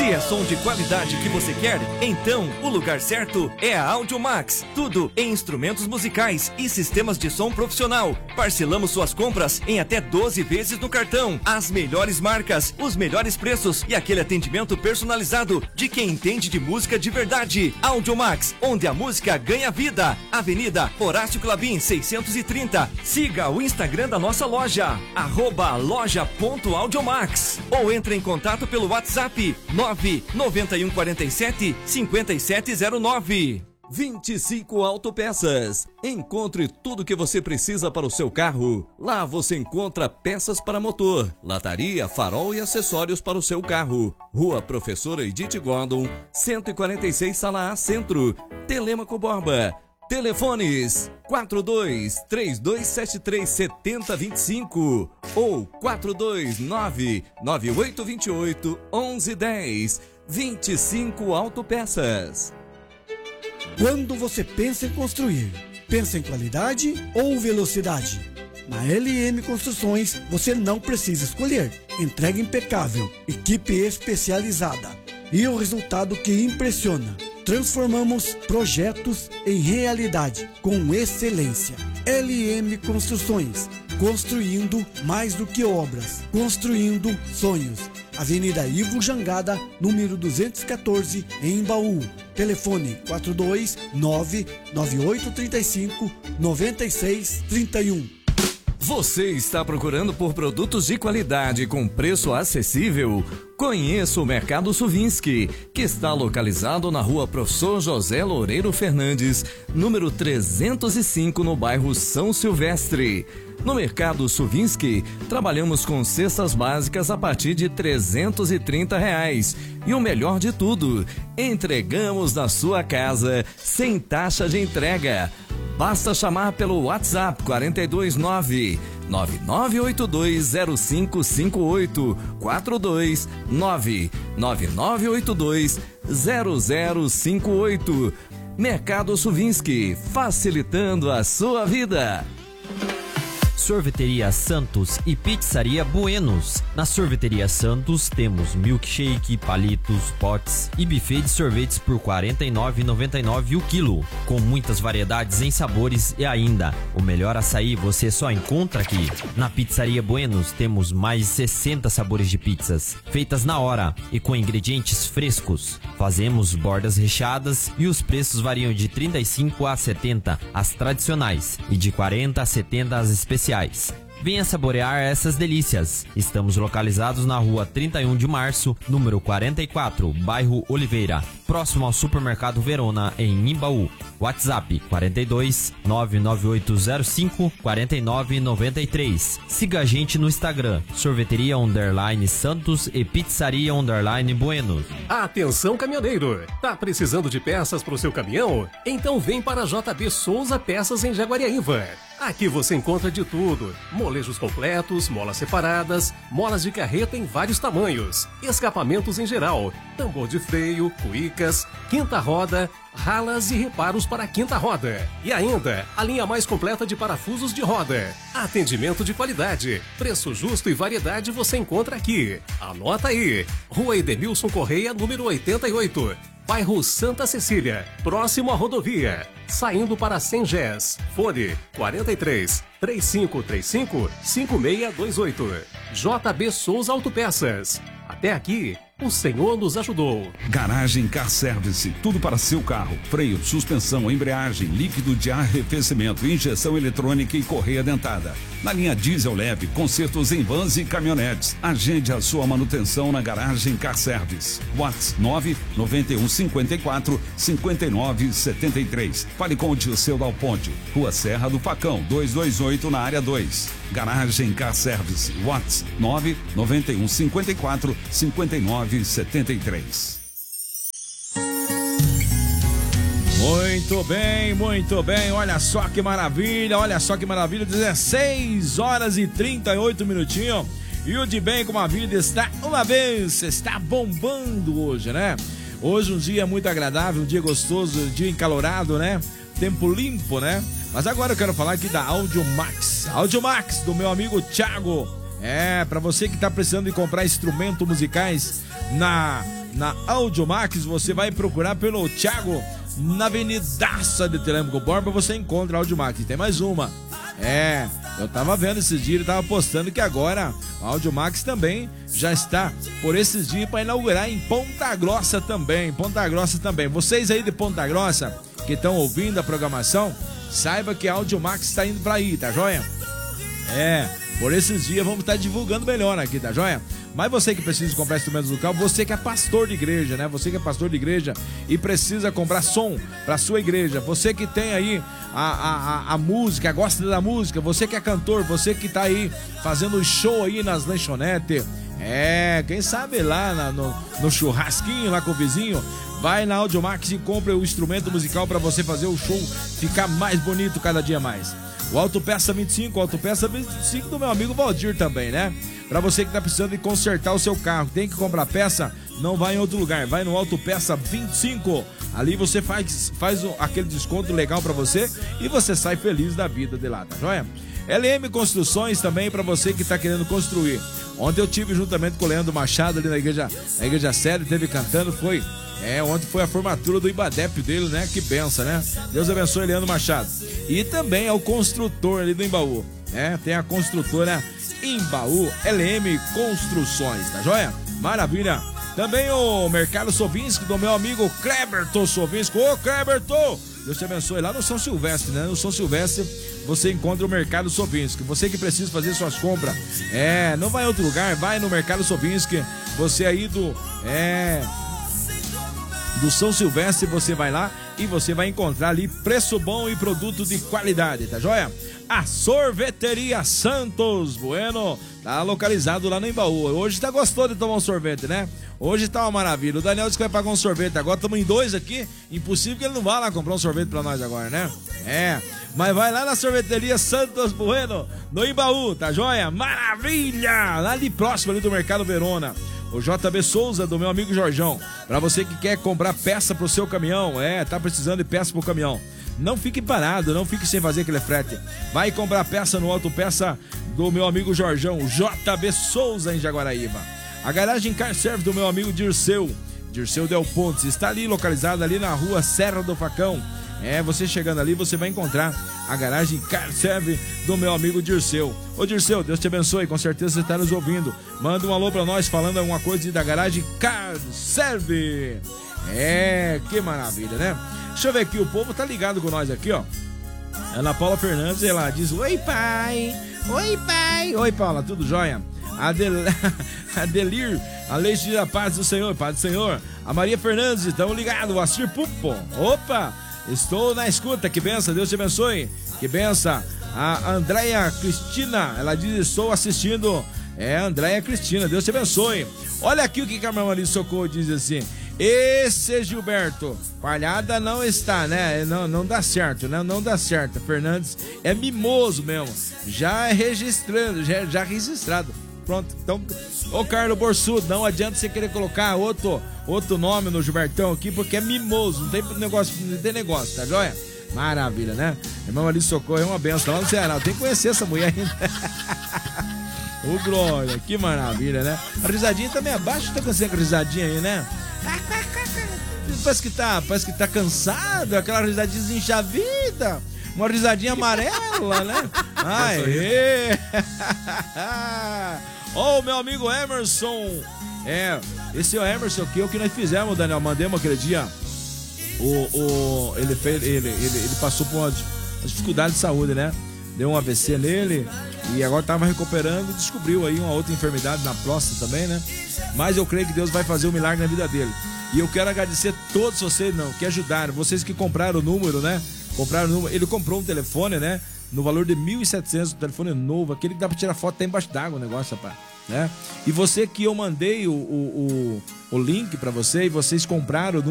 Se é som de qualidade que você quer, então o lugar certo é a Audiomax. Tudo em instrumentos musicais e sistemas de som profissional. Parcelamos suas compras em até 12 vezes no cartão. As melhores marcas, os melhores preços e aquele atendimento personalizado de quem entende de música de verdade. Audiomax, onde a música ganha vida. Avenida Horácio Clabin 630. Siga o Instagram da nossa loja, @loja.audiomax, ou entre em contato pelo WhatsApp 99147-5709. 25 Autopeças. Encontre tudo o que você precisa para o seu carro. Lá você encontra peças para motor, lataria, farol e acessórios para o seu carro. Rua Professora Edith Gordon, 146, Sala A, Centro. Telêmaco Borba. Telefones 42-3273-7025 ou 429-9828-1110. 25 Autopeças. Quando você pensa em construir, pensa em qualidade ou velocidade? Na LM Construções você não precisa escolher. Entrega impecável, equipe especializada e o resultado que impressiona. Transformamos projetos em realidade com excelência. LM Construções, construindo mais do que obras, construindo sonhos. Avenida Ivo Jangada, número 214, em Baú. Telefone 429-9835-9631. Você está procurando por produtos de qualidade com preço acessível? Conheça o Mercado Suvinski, que está localizado na Rua Professor José Loureiro Fernandes, número 305, no bairro São Silvestre. No Mercado Suvinski, trabalhamos com cestas básicas a partir de R$330. E o melhor de tudo, entregamos na sua casa sem taxa de entrega. Basta chamar pelo WhatsApp 429-9982-0558, 429-9982-0058. Mercado Suvinski, facilitando a sua vida. Sorveteria Santos e Pizzaria Buenos. Na Sorveteria Santos temos milkshake, palitos, potes e buffet de sorvetes por R$ 49,99 o quilo, com muitas variedades em sabores e ainda o melhor açaí você só encontra aqui. Na Pizzaria Buenos temos mais de 60 sabores de pizzas, feitas na hora e com ingredientes frescos. Fazemos bordas recheadas e os preços variam de 35 a 70 as tradicionais e de 40 a 70 as especiais. Venha saborear essas delícias. Estamos localizados na rua 31 de março, número 44, bairro Oliveira, próximo ao Supermercado Verona, em Imbaú. WhatsApp 42 99805 4993. Siga a gente no Instagram, Sorveteria Santos e Pizzaria Buenos. Atenção, caminhoneiro! Tá precisando de peças para o seu caminhão? Então vem para a JB Souza Peças em Jaguariaíva. Aqui você encontra de tudo: molejos completos, molas separadas, molas de carreta em vários tamanhos, escapamentos em geral, tambor de freio, cuicas, quinta roda, ralas e reparos para a quinta roda. E ainda, a linha mais completa de parafusos de roda. Atendimento de qualidade, preço justo e variedade você encontra aqui. Anota aí: Rua Edemilson Correia, número 88. Bairro Santa Cecília, próximo à rodovia, saindo para Sengés. Fone 43 3535 5628. JB Souza Autopeças. Até aqui, o Senhor nos ajudou. Garagem Car Service, tudo para seu carro: freio, suspensão, embreagem, líquido de arrefecimento, injeção eletrônica e correia dentada. Na linha diesel leve, consertos em vans e caminhonetes. Agende a sua manutenção na Garagem Car Service. WhatsApp 99154 5973. Fale com o Dirceu Dal Ponte, Rua Serra do Facão, 228, na área 2. Garagem Car Service. WhatsApp 99154 5973. Muito bem, olha só que maravilha, 16 horas e 38 minutinhos, e o De Bem com a Vida está bombando hoje, né? Hoje um dia muito agradável, um dia gostoso, um dia encalorado, né? Tempo limpo, né? Mas agora eu quero falar aqui da Audiomax, do meu amigo Thiago. Pra você que tá precisando de comprar instrumentos musicais na na Audiomax, você vai procurar pelo Thiago na Avenidaça de Telêmaco Borba, você encontra a Audiomax. Tem mais uma. Eu tava vendo esses dias, ele tava postando que agora a Audiomax também já está por esses dias para inaugurar em Ponta Grossa também. Vocês aí de Ponta Grossa que estão ouvindo a programação, saiba que a Audiomax está indo para aí, tá joia? Por esses dias vamos estar divulgando melhor aqui, tá joia? Mas você que precisa comprar instrumentos musicais, você que é pastor de igreja, né? Você que é pastor de igreja e precisa comprar som para sua igreja, você que tem aí a música, gosta da música, você que é cantor, você que tá aí fazendo show aí nas lanchonetes, quem sabe lá no churrasquinho lá com o vizinho, vai na Audiomax e compra o instrumento musical para você fazer o show ficar mais bonito cada dia mais. O Autopeça 25, do meu amigo Valdir também, né? Pra você que tá precisando de consertar o seu carro, tem que comprar peça, não vai em outro lugar, vai no Autopeça 25. Ali você faz aquele desconto legal pra você e você sai feliz da vida de lá, tá joia? LM Construções também pra você que tá querendo construir. Ontem eu tive juntamente com o Leandro Machado ali na igreja Série, teve cantando, ontem foi a formatura do Ibadep dele, né? Que benção, né? Deus abençoe Leandro Machado. E também é o construtor ali do Embaú. Tem a construtora Embaú LM Construções, tá joia? Maravilha. Também o Mercado Sovinski do meu amigo Kleberton Sovinski. Ô, Kleberton! Deus te abençoe. Lá no São Silvestre, né? No São Silvestre você encontra o Mercado Sovinski. Você que precisa fazer suas compras, não vai em outro lugar, vai no Mercado Sovinski. Você aí do São Silvestre, você vai lá e você vai encontrar ali preço bom e produto de qualidade, tá joia? A Sorveteria Santos Bueno tá localizado lá no Embaú. Hoje tá gostoso de tomar um sorvete, né? Hoje tá uma maravilha. O Daniel disse que vai pagar um sorvete. Agora estamos em 2 aqui. Impossível que ele não vá lá comprar um sorvete pra nós agora, né? Mas vai lá na Sorveteria Santos Bueno, no Embaú, tá joia? Maravilha! Lá ali próximo ali do Mercado Verona. O JB Souza, do meu amigo Jorjão. Pra você que quer comprar peça pro seu caminhão, tá precisando de peça pro caminhão. Não fique parado, não fique sem fazer aquele frete. Vai comprar peça no Autopeça do meu amigo Jorjão, JB Souza, em Jaguaraíva. A garagem Car Service do meu amigo Dirceu Del Pontes, está ali localizada ali na rua Serra do Facão. Você chegando ali, você vai encontrar a garagem Car Service do meu amigo Dirceu. Ô Dirceu, Deus te abençoe, com certeza você está nos ouvindo. Manda um alô pra nós falando alguma coisa da garagem Car Service. Que maravilha, né? Deixa eu ver aqui, o povo tá ligado com nós aqui, ó. Ana Paula Fernandes, ela diz: Oi, pai. Oi, Paula, tudo jóia? Adelir, a Leite da Paz do Senhor, Paz do Senhor. A Maria Fernandes, estamos ligados. O Assir Pupo, opa, estou na escuta, que benção, Deus te abençoe. Que benção. A Andréia Cristina, ela diz: estou assistindo. Andréia Cristina, Deus te abençoe. Olha aqui o que a Maria de Socorro diz assim: esse Gilberto, palhada não está, né? Não dá certo, né? Não dá certo. Fernandes é mimoso mesmo. Já registrando, já registrado. Pronto, então, ô Carlos Borsudo, não adianta você querer colocar outro nome no Gilbertão aqui, porque é mimoso, não tem negócio, tá joia? Maravilha, né? Irmão ali Socorro é uma benção, lá no Ceará, tem que conhecer essa mulher ainda. Ô Glória, que maravilha, né? A risadinha também abaixo, tá cansando com a risadinha aí, né? Parece que tá cansado, aquela risadinha desenchavida, uma risadinha amarela, né? Aê! Ó, meu amigo Emerson. Esse é o Emerson aqui, é o que nós fizemos, Daniel. Mandemos aquele dia. Ele passou por uma dificuldade de saúde, né? Deu um AVC nele e agora estava recuperando e descobriu aí uma outra enfermidade na próstata também, né? Mas eu creio que Deus vai fazer um milagre na vida dele. E eu quero agradecer a todos vocês que ajudaram, vocês que compraram o número, né? Ele comprou um telefone, né? No valor de 1.700, um telefone novo, aquele que dá pra tirar foto até embaixo d'água o negócio, rapaz, né? E você que eu mandei o link pra você e vocês compraram o